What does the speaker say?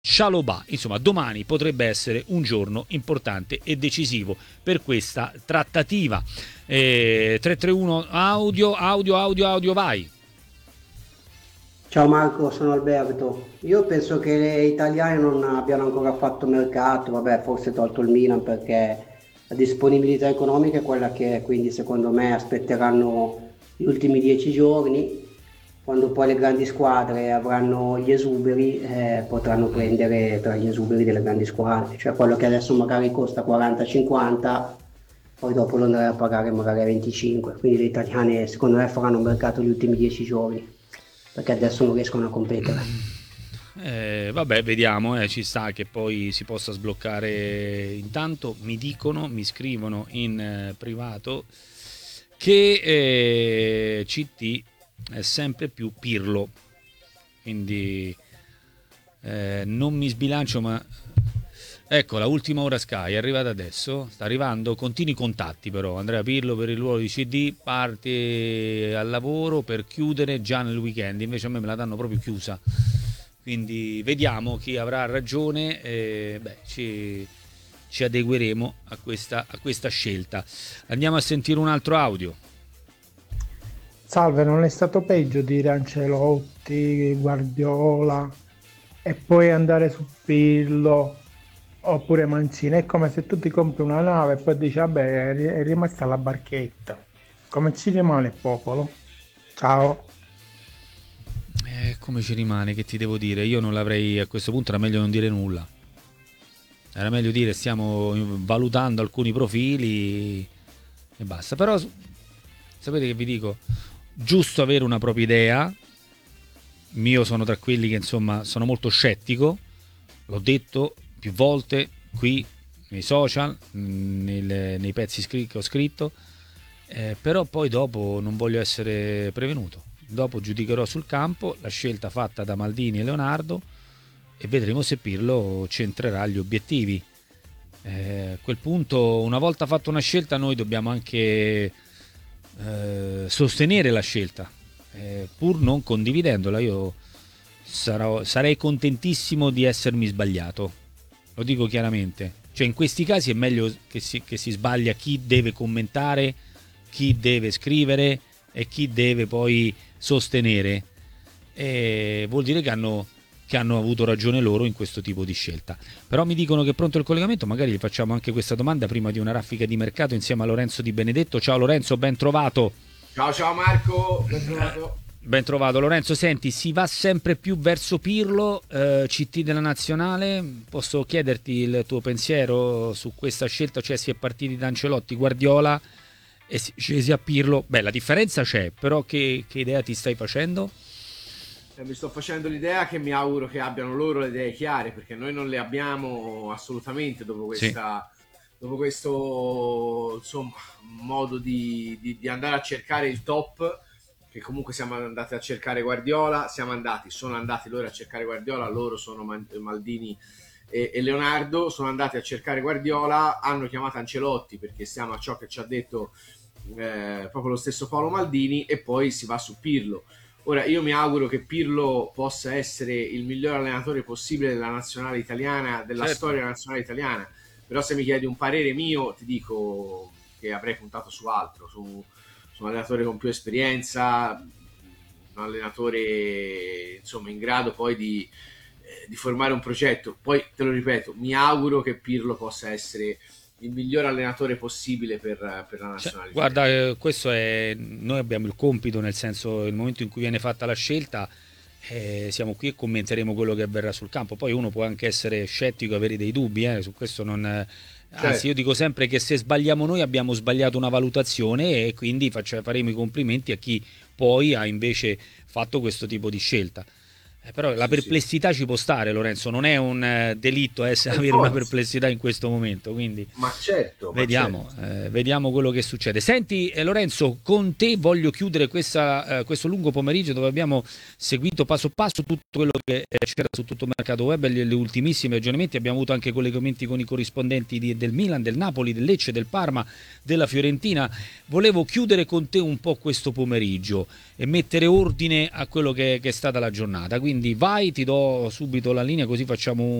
Chalobah. Insomma, domani potrebbe essere un giorno importante e decisivo per questa trattativa. 331 audio, vai. Ciao Marco, sono Alberto. Io penso che le italiane non abbiano ancora fatto mercato, vabbè, forse tolto il Milan perché la disponibilità economica è quella che è, quindi secondo me aspetteranno gli ultimi 10 giorni, quando poi le grandi squadre avranno gli esuberi, potranno prendere tra gli esuberi delle grandi squadre, cioè quello che adesso magari costa 40-50, poi dopo lo andrà a pagare magari a 25, quindi le italiane secondo me faranno mercato gli ultimi 10 giorni perché adesso non riescono a competere. Vabbè, vediamo, ci sta che poi si possa sbloccare. Intanto mi scrivono in privato che CT è sempre più Pirlo, quindi non mi sbilancio, ma ecco, la ultima ora Sky è arrivata adesso, sta arrivando, continui i contatti però, Andrea Pirlo per il ruolo di CD parte al lavoro per chiudere già nel weekend, invece a me me la danno proprio chiusa, quindi vediamo chi avrà ragione, ci adegueremo a questa scelta. Andiamo a sentire un altro audio. Salve, non è stato peggio dire Ancelotti, Guardiola e poi andare su Pirlo oppure Mancini? È come se tu ti compri una nave e poi dici vabbè è rimasta la barchetta. Come ci rimane il popolo? Ciao. Come ci rimane, che ti devo dire? Io non l'avrei, a questo punto era meglio non dire nulla. Era meglio dire stiamo valutando alcuni profili e basta. Però sapete che vi dico? Giusto avere una propria idea. Io sono tra quelli che insomma sono molto scettico, l'ho detto più volte qui nei social, nei pezzi che ho scritto, però poi dopo non voglio essere prevenuto. Dopo giudicherò sul campo la scelta fatta da Maldini e Leonardo e vedremo se Pirlo centrerà gli obiettivi. A quel punto, una volta fatta una scelta, noi dobbiamo anche sostenere la scelta, pur non condividendola. Io sarei contentissimo di essermi sbagliato, lo dico chiaramente. Cioè, in questi casi è meglio che si sbaglia chi deve commentare, chi deve scrivere e chi deve poi sostenere, e vuol dire che hanno avuto ragione loro in questo tipo di scelta. Però mi dicono che è pronto il collegamento, magari gli facciamo anche questa domanda prima di una raffica di mercato insieme a Lorenzo Di Benedetto. Ciao Lorenzo, ben trovato. Ciao Marco, ben trovato. Ben trovato Lorenzo, senti, si va sempre più verso Pirlo, CT della nazionale, posso chiederti il tuo pensiero su questa scelta? Cioè si è partiti da Ancelotti, Guardiola e si è scesi a Pirlo. Beh, la differenza c'è, però che idea ti stai facendo? Mi sto facendo l'idea che mi auguro che abbiano loro le idee chiare, perché noi non le abbiamo assolutamente dopo questo insomma, modo di andare a cercare il top, che comunque siamo andati a cercare Guardiola, sono andati loro a cercare Guardiola, loro sono Maldini e Leonardo, sono andati a cercare Guardiola, hanno chiamato Ancelotti perché siamo a ciò che ci ha detto proprio lo stesso Paolo Maldini, e poi si va su Pirlo. Ora io mi auguro che Pirlo possa essere il miglior allenatore possibile della nazionale italiana, della storia della nazionale italiana, però se mi chiedi un parere mio ti dico che avrei puntato su altro, su un allenatore con più esperienza, un allenatore insomma in grado poi di formare un progetto. Poi te lo ripeto, mi auguro che Pirlo possa essere il miglior allenatore possibile per la nazionale. Guarda, questo è, noi abbiamo il compito, nel senso, nel momento in cui viene fatta la scelta, siamo qui e commenteremo quello che avverrà sul campo. Poi uno può anche essere scettico, avere dei dubbi, su questo non... Anzi, io dico sempre che se sbagliamo noi abbiamo sbagliato una valutazione, e quindi faremo i complimenti a chi poi ha invece fatto questo tipo di scelta. Però la perplessità ci può stare, Lorenzo, non è un delitto avere una perplessità in questo momento, quindi ma certo, vediamo quello che succede. Senti Lorenzo, con te voglio chiudere questo lungo pomeriggio dove abbiamo seguito passo passo tutto quello che c'era su tutto il mercato web, le ultimissimi aggiornamenti. Abbiamo avuto anche collegamenti con i corrispondenti del Milan, del Napoli, del Lecce, del Parma, della Fiorentina. Volevo chiudere con te un po' questo pomeriggio e mettere ordine a quello che è stata la giornata. Quindi quindi vai, ti do subito la linea così facciamo